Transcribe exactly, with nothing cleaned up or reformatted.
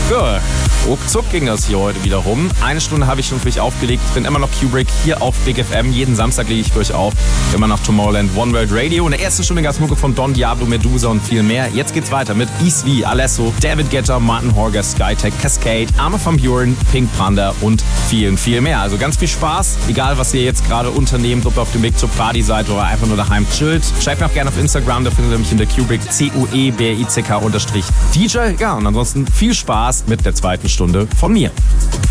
Ja, ruckzuck ging das hier heute wieder rum. Eine Stunde habe ich schon für euch aufgelegt. Ich bin immer noch Kubrick hier auf Big F M. Jeden Samstag lege ich für euch auf. Immer noch Tomorrowland One World Radio. In der ersten Stunde gab es Mucke von Don Diablo, Medusa und viel mehr. Jetzt geht's weiter mit Easy, Alesso, David Guetta, Martin Horger, Skytech, Cascade, Armin van Buuren, Pink Panda und vielen, viel mehr. Also ganz viel Spaß. Egal, was ihr jetzt gerade unternehmt, ob ihr auf dem Weg zur Party seid oder einfach nur daheim chillt. Schreibt mir auch gerne auf Instagram. Da findet ihr mich in der Kubrick, C U E B R I C K unterstrich D J. Ja, und ansonsten viel Spaß mit der zweiten Stunde von mir.